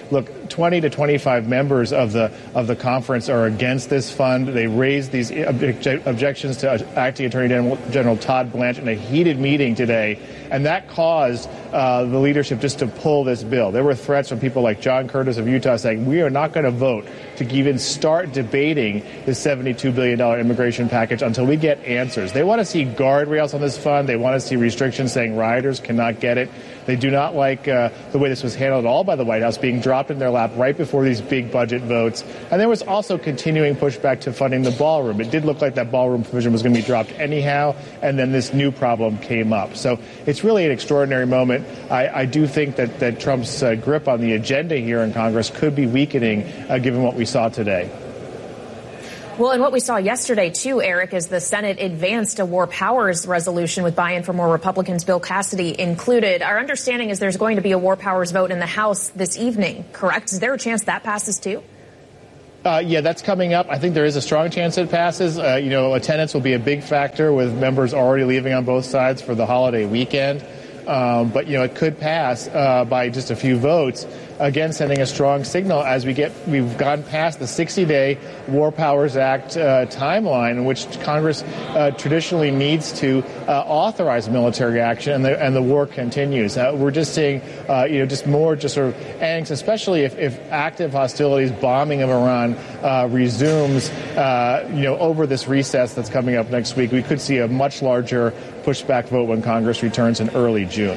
20 to 25 members of the conference are against this fund. They raised these objections to Acting Attorney General Todd Blanche in a heated meeting today, and that caused the leadership just to pull this bill. There were threats from people like John Curtis of Utah saying, we are not going to vote to even start debating the $72 billion immigration package until we get answers. They want to see guardrails on this fund. They want to see restrictions saying rioters cannot get it. They do not like the way this was handled at all by the White House, being dropped in their lap right before these big budget votes. And there was also continuing pushback to funding the ballroom. It did look like that ballroom provision was going to be dropped anyhow, and then this new problem came up. So it's really an extraordinary moment. I do think that Trump's grip on the agenda here in Congress could be weakening, given what we saw today. Well, and what we saw yesterday, too, Eric, is the Senate advanced a war powers resolution with buy-in from more Republicans, Bill Cassidy included. Our understanding is there's going to be a war powers vote in the House this evening, correct? Is there a chance that passes, too? Yeah, that's coming up. I think there is a strong chance it passes. Attendance will be a big factor with members already leaving on both sides for the holiday weekend. But it could pass by just a few votes, again sending a strong signal as we've gone past the 60-day War Powers Act timeline in which Congress traditionally needs to authorize military action, and the war continues. We're just seeing just more sort of angst, especially if active hostilities, bombing of Iran resumes over this recess that's coming up next week. We could see a much larger pushback vote when Congress returns in early June.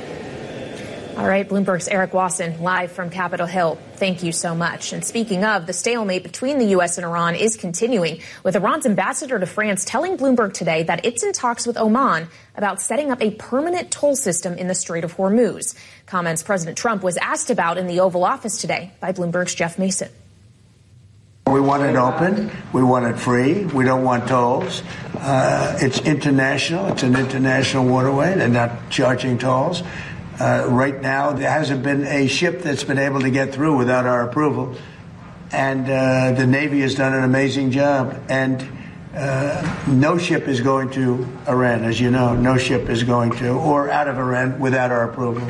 All right, Bloomberg's Eric Wasson, live from Capitol Hill. Thank you so much. And speaking of, the stalemate between the U.S. and Iran is continuing, with Iran's ambassador to France telling Bloomberg today that it's in talks with Oman about setting up a permanent toll system in the Strait of Hormuz. Comments President Trump was asked about in the Oval Office today by Bloomberg's Jeff Mason. We want it open. We want it free. We don't want tolls. It's international. It's an international waterway. They're not charging tolls. Right now, there hasn't been a ship that's been able to get through without our approval. And the Navy has done an amazing job. And no ship is going to Iran, as you know. No ship is going to, or out of Iran, without our approval.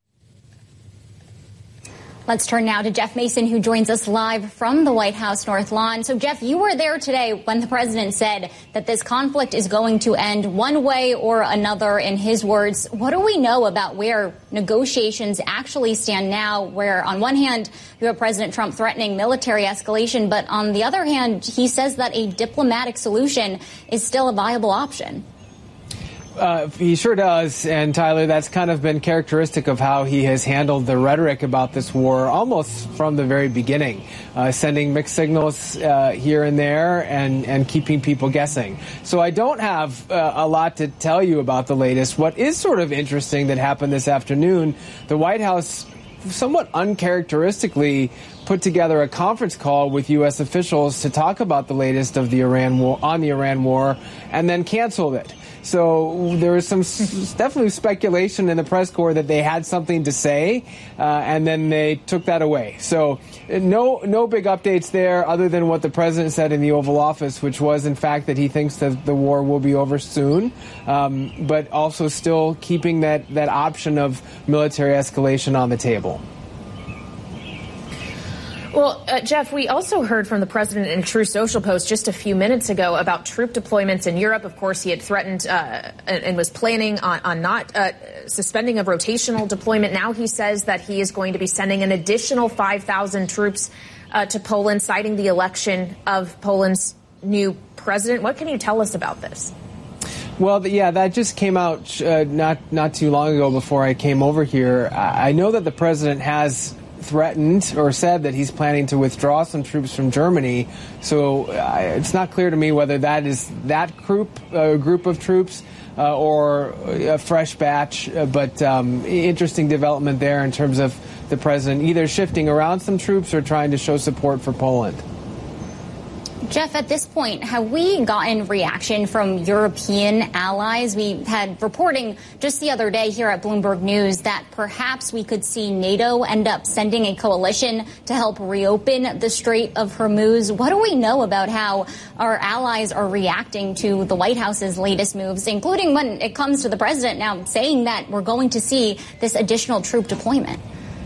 Let's turn now to Jeff Mason, who joins us live from the White House North Lawn. So, Jeff, you were there today when the president said that this conflict is going to end one way or another, in his words. What do we know about where negotiations actually stand now, where on one hand you have President Trump threatening military escalation, but on the other hand, he says that a diplomatic solution is still a viable option? He sure does. And Tyler, that's kind of been characteristic of how he has handled the rhetoric about this war almost from the very beginning, sending mixed signals here and there and keeping people guessing. So I don't have a lot to tell you about the latest. What is sort of interesting that happened this afternoon, the White House somewhat uncharacteristically put together a conference call with U.S. officials to talk about the latest of the Iran war, and then canceled it. So there was some definitely speculation in the press corps that they had something to say, and then they took that away. So no big updates there other than what the president said in the Oval Office, which was, in fact, that he thinks that the war will be over soon, but also still keeping that option of military escalation on the table. Well, Jeff, we also heard from the president in True Social Post just a few minutes ago about troop deployments in Europe. Of course, he had threatened and was planning on not suspending a rotational deployment. Now he says that he is going to be sending an additional 5,000 troops to Poland, citing the election of Poland's new president. What can you tell us about this? Well, yeah, that just came out not too long ago before I came over here. I know that the president has threatened or said that he's planning to withdraw some troops from Germany. So it's not clear to me whether that is that group of troops or a fresh batch. But interesting development there in terms of the president either shifting around some troops or trying to show support for Poland. Jeff, at this point, have we gotten reaction from European allies? We had reporting just the other day here at Bloomberg News that perhaps we could see NATO end up sending a coalition to help reopen the Strait of Hormuz. What do we know about how our allies are reacting to the White House's latest moves, including when it comes to the president now saying that we're going to see this additional troop deployment?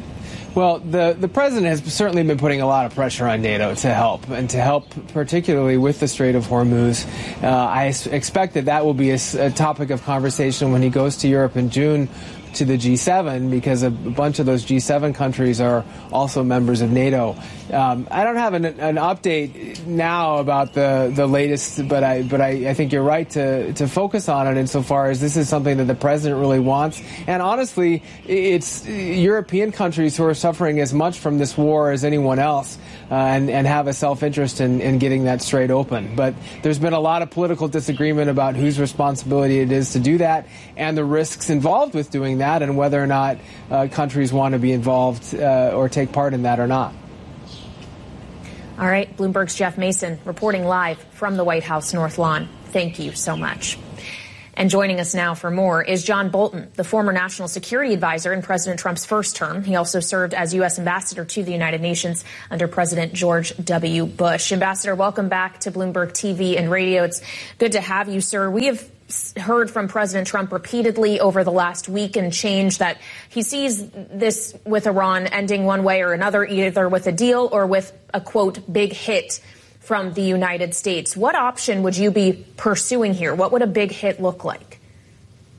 Well, the president has certainly been putting a lot of pressure on NATO to help particularly with the Strait of Hormuz. I expect that will be a topic of conversation when he goes to Europe in June to the G7, because a bunch of those G7 countries are also members of NATO. I don't have an update now about the latest, but I think you're right to focus on it insofar as this is something that the president really wants. And honestly, it's European countries who are suffering as much from this war as anyone else, and have a self-interest in getting that strait open. But there's been a lot of political disagreement about whose responsibility it is to do that and the risks involved with doing that, and whether or not countries want to be involved or take part in that or not. All right, Bloomberg's Jeff Mason reporting live from the White House North Lawn. Thank you so much. And joining us now for more is John Bolton, the former national security advisor in President Trump's first term. He also served as U.S. ambassador to the United Nations under President George W. Bush. Ambassador, welcome back to Bloomberg TV and radio. It's good to have you, sir. We have heard from President Trump repeatedly over the last week and change that he sees this with Iran ending one way or another, either with a deal or with a, quote, big hit from the United States. What option would you be pursuing here? What would a big hit look like?